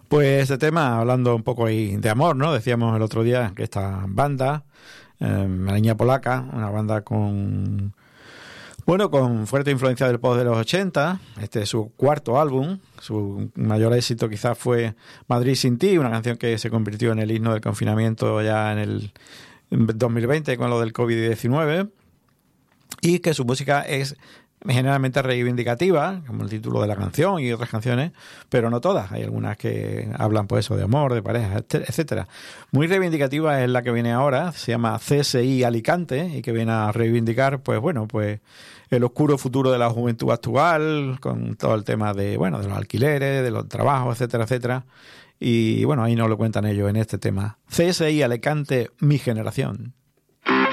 Pues este tema, hablando un poco ahí de amor, ¿no? Decíamos el otro día que esta banda, La Niña Polaca, una banda con fuerte influencia del pop de los 80. Este es su cuarto álbum. Su mayor éxito quizás fue Madrid sin ti, una canción que se convirtió en el himno del confinamiento ya en 2020 con lo del COVID-19. Y que su música es generalmente reivindicativa, como el título de la canción y otras canciones, pero no todas. Hay algunas que hablan pues eso de amor, de pareja, etcétera. Muy reivindicativa es la que viene ahora, se llama CSI Alicante, y que viene a reivindicar pues el oscuro futuro de la juventud actual, con todo el tema de los alquileres, de los trabajos, etcétera, etcétera. Y ahí nos lo cuentan ellos en este tema. CSI Alicante, mi generación.